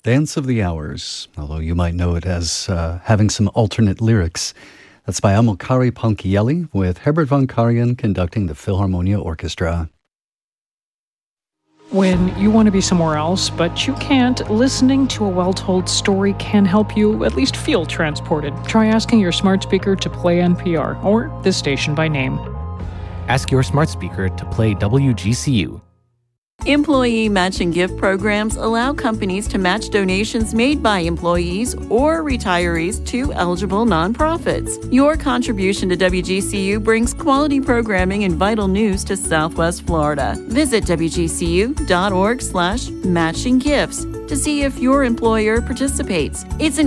Dance of the Hours, although you might know it as having some alternate lyrics. That's by Amilcare Ponchielli with Herbert von Karajan conducting the Philharmonia Orchestra. When you want to be somewhere else, but you can't, listening to a well-told story can help you at least feel transported. Try asking your smart speaker to play NPR or this station by name. Ask your smart speaker to play WGCU. Employee matching gift programs allow companies to match donations made by employees or retirees to eligible nonprofits. Your contribution to WGCU brings quality programming and vital news to Southwest Florida. Visit WGCU.org/matchinggifts to see if your employer participates. It's an